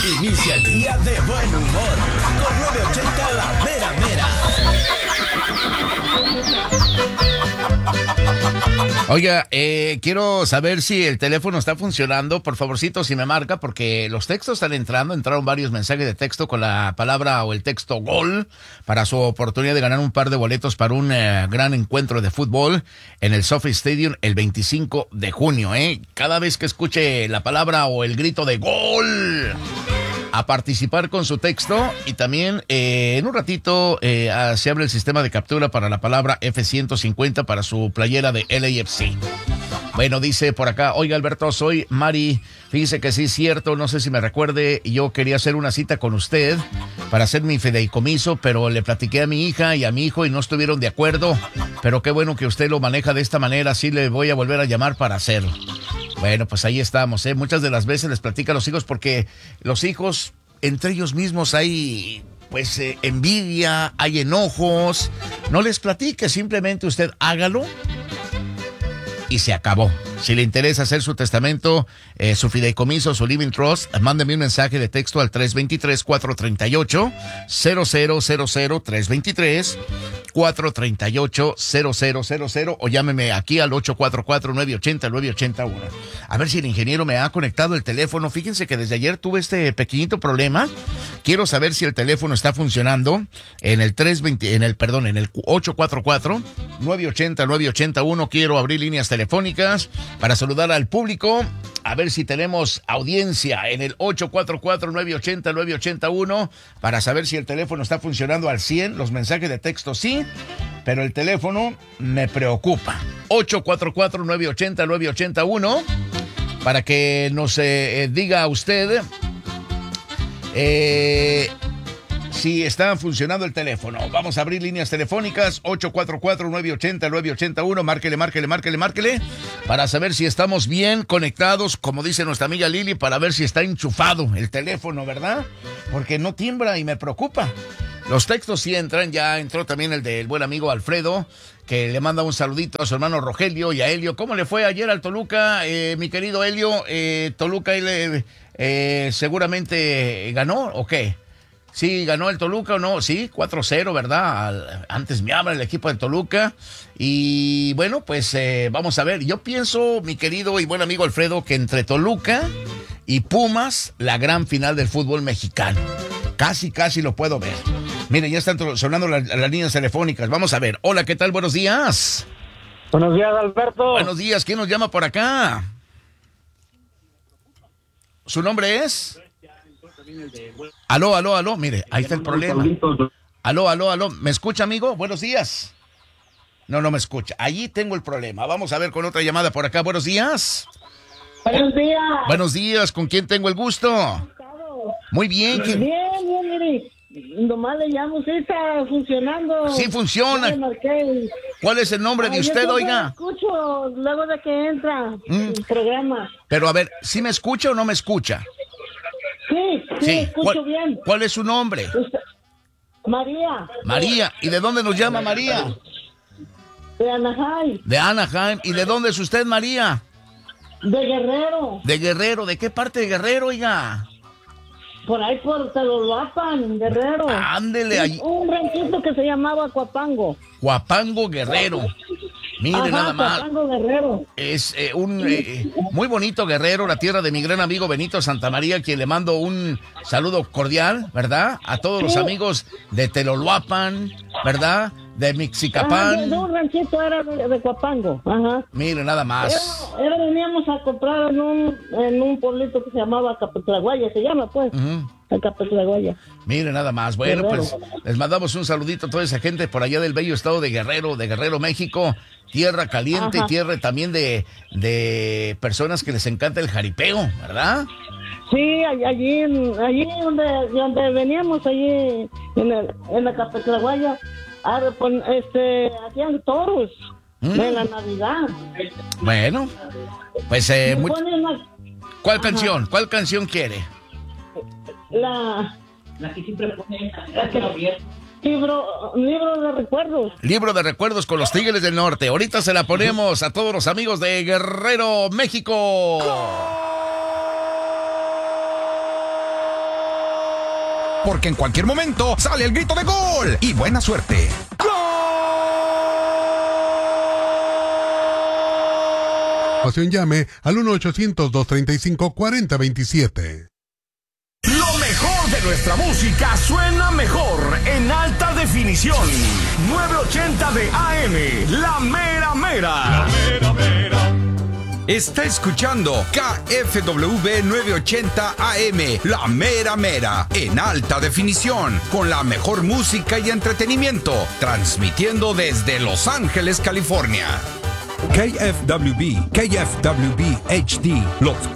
Inicia el día de buen humor con 980 La Mera Mera. Oiga, quiero saber si el teléfono está funcionando. Por favorcito, si me marca, porque los textos están entrando. Entraron varios mensajes de texto con la palabra o el texto gol para su oportunidad de ganar un par de boletos para un gran encuentro de fútbol en el SoFi Stadium el 25 de junio. Cada vez que escuche la palabra o el grito de gol, a participar con su texto. Y también en un ratito se abre el sistema de captura para la palabra F-150 para su playera de LAFC. Bueno, dice por acá, oiga Alberto, soy Mari, fíjese que sí es cierto, no sé si me recuerde, yo quería hacer una cita con usted para hacer mi fideicomiso, pero le platiqué a mi hija y a mi hijo y no estuvieron de acuerdo, pero qué bueno que usted lo maneja de esta manera, así le voy a volver a llamar para hacerlo. Bueno, pues ahí estamos, muchas de las veces les platica a los hijos porque los hijos, entre ellos mismos hay pues envidia, hay enojos, no les platique, simplemente usted hágalo y se acabó. Si le interesa hacer su testamento, su fideicomiso, su living trust, mándeme un mensaje de texto al 323-438-0000, 323-438-0000 o llámeme aquí al 844-980-981. A ver si el ingeniero me ha conectado el teléfono. Fíjense que desde ayer tuve este pequeñito problema. Quiero saber si el teléfono está funcionando en el 844-980-981. Quiero abrir líneas telefónicas para saludar al público, a ver si tenemos audiencia en el 844-980-981 para saber si el teléfono está funcionando al 100. Los mensajes de texto sí, pero el teléfono me preocupa. 844-980-981 para que nos diga usted si está funcionando el teléfono. Vamos a abrir líneas telefónicas, 844-980-981, márquele, para saber si estamos bien conectados, como dice nuestra amiga Lili, para ver si está enchufado el teléfono, ¿verdad? Porque no timbra y me preocupa. Los textos sí entran, ya entró también el del buen amigo Alfredo, que le manda un saludito a su hermano Rogelio y a Helio. ¿Cómo le fue ayer al Toluca, mi querido Helio? ¿Toluca seguramente ganó o qué? Sí, ganó el Toluca o no, sí, 4-0, ¿verdad? Antes me habla el equipo de Toluca. Y bueno, pues vamos a ver. Yo pienso, mi querido y buen amigo Alfredo, que entre Toluca y Pumas, la gran final del fútbol mexicano. Casi lo puedo ver. Miren, ya están sonando las líneas telefónicas. Vamos a ver. Hola, ¿qué tal? Buenos días. Buenos días, Alberto. Buenos días. ¿Quién nos llama por acá? ¿Su nombre es? Aló. Mire, ahí está el problema. Aló. ¿Me escucha, amigo? Buenos días. No me escucha. Allí tengo el problema. Vamos a ver con otra llamada por acá. Buenos días. Buenos días. Buenos días. ¿Con quién tengo el gusto? Muy bien. Bien, mire. Nomás le llamo, sí está funcionando. Sí funciona. ¿Cuál es el nombre de usted, oiga? Escucho luego de que entra el programa. Pero a ver, ¿sí me escucha o no me escucha? Sí, escucho bien. ¿Cuál es su nombre? María. María. ¿Y de dónde nos llama María? De Anaheim. De Anaheim. ¿Y de dónde es usted, María? De Guerrero. De Guerrero. ¿De qué parte de Guerrero, oiga? Por ahí por Telolapan, Guerrero. Ándele ahí. Un ranchito que se llamaba Cuapango. Cuapango, Guerrero. Mire, nada más. Cuapango, Guerrero. Es un muy bonito Guerrero, la tierra de mi gran amigo Benito Santamaría, quien le mando un saludo cordial, ¿verdad? A todos los amigos de Telolapan, ¿verdad? De Mixicapán. De un ranchito era de Cuapango. Ajá. Mire, nada más. Veníamos a comprar en un pueblito que se llamaba Capetlaguaya, se llama pues. El Capetlaguaya. Mire, nada más. Bueno, Guerrero. pues les mandamos un saludito a toda esa gente por allá del bello estado de Guerrero, México. Tierra caliente. Ajá. Y tierra también de personas que les encanta el jaripeo, ¿verdad? Sí, allí donde veníamos, allí en la Capetlaguaya, hacían toros de la Navidad. Bueno, pues ¿Cuál canción? ¿Cuál canción quiere? La que siempre pone libro de recuerdos. Libro de recuerdos con los Tigres del Norte. Ahorita se la ponemos a todos los amigos de Guerrero, México. porque en cualquier momento sale el grito de gol. Y buena suerte. Llame al 1-800-235-4027. Lo mejor de nuestra música suena mejor en alta definición. 980 de AM, La Mera Mera. La Mera Mera. Está escuchando KFWB 980 AM, La Mera Mera, en alta definición, con la mejor música y entretenimiento, transmitiendo desde Los Ángeles, California. KFWB HD, los